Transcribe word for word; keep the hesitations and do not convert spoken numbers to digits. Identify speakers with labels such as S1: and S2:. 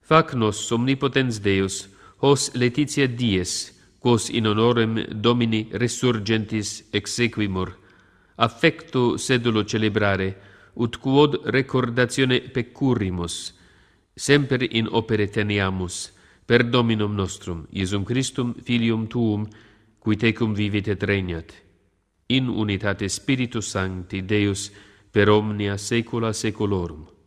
S1: Fac nos omnipotens Deus, hos Laetitia dies, quos in honorem Domini resurgentis exequimur, affecto sedulo celebrare, ut quod recordatione pecurrimus, semper in opere teniamus, per Dominum nostrum, Iesum Christum, Filium Tuum, qui tecum vivit et regnat, in unitate Spiritus Sancti, Deus, per omnia saecula saeculorum.